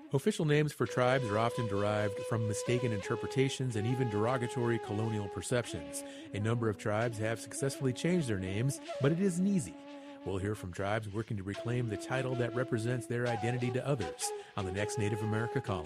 Official names for tribes are often derived from mistaken interpretations and even derogatory colonial perceptions. A number of tribes have successfully changed their names, but it isn't easy. We'll hear from tribes working to reclaim the title that represents their identity to others on the next Native America Calling.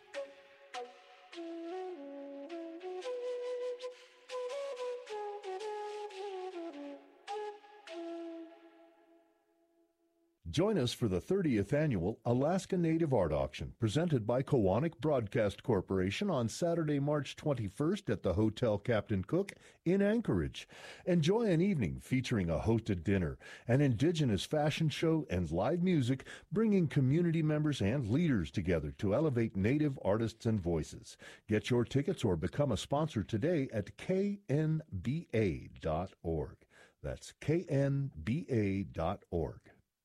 Join us for the 30th Annual Alaska Native Art Auction, presented by Koahnic Broadcast Corporation on Saturday, March 21st at the Hotel Captain Cook in Anchorage. Enjoy an evening featuring a hosted dinner, an indigenous fashion show, and live music, bringing community members and leaders together to elevate Native artists and voices. Get your tickets or become a sponsor today at knba.org. That's knba.org.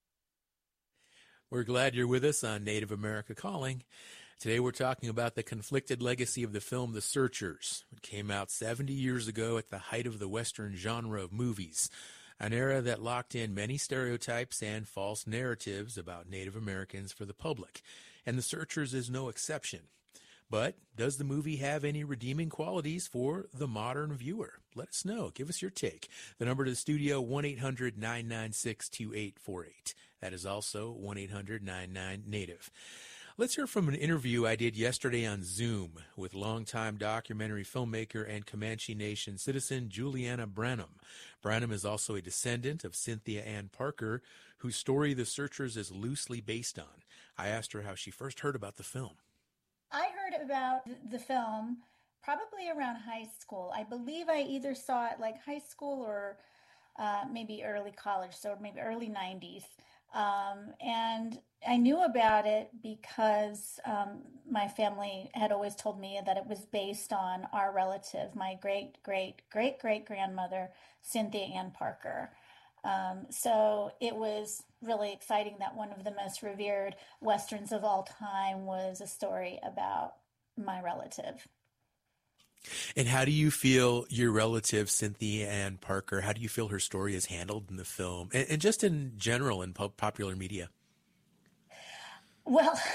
We're glad you're with us on Native America Calling. Today we're talking about the conflicted legacy of the film The Searchers. It came out 70 years ago at the height of the Western genre of movies, an era that locked in many stereotypes and false narratives about Native Americans for the public. And The Searchers is no exception. But does the movie have any redeeming qualities for the modern viewer? Let us know. Give us your take. The number to the studio, 1-800-996-2848. That is also 1-800-99-NATIVE. Let's hear from an interview I did yesterday on Zoom with longtime documentary filmmaker and Comanche Nation citizen Juliana Branham. Branham is also a descendant of Cynthia Ann Parker, whose story The Searchers is loosely based on. I asked her how she first heard about the film. I heard about the film probably around high school. I believe I either saw it like high school or maybe early college, so maybe early 90s. And I knew about it because my family had always told me that it was based on our relative, my great-great-great-great-grandmother, Cynthia Ann Parker. So it was really exciting that one of the most revered Westerns of all time was a story about my relative. And how do you feel your relative, Cynthia Ann Parker, how do you feel her story is handled in the film and just in general in popular media? Well,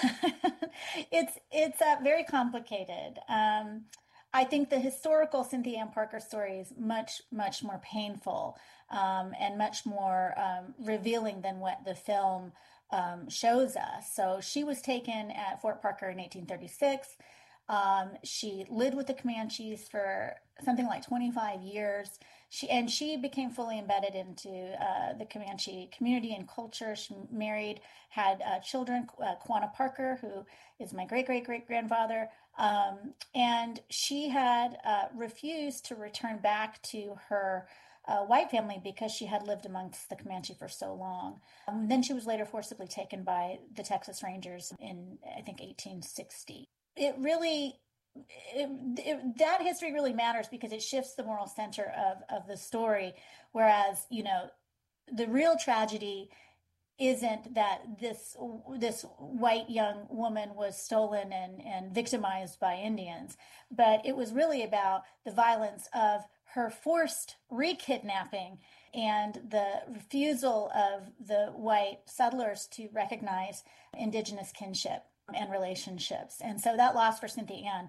it's very complicated. I think the historical Cynthia Ann Parker story is much, much more painful and much more revealing than what the film shows us. So she was taken at Fort Parker in 1836. She lived with the Comanches for something like 25 years. She became fully embedded into the Comanche community and culture. She married, had children, Quanah Parker, who is my great-great-great-grandfather. And she had refused to return back to her white family because she had lived amongst the Comanche for so long. Then she was later forcibly taken by the Texas Rangers in, I think, 1860. That history really matters because it shifts the moral center of the story. Whereas, the real tragedy isn't that this white young woman was stolen and victimized by Indians, but it was really about the violence of her forced re-kidnapping and the refusal of the white settlers to recognize indigenous kinship and relationships. And so that loss for Cynthia Ann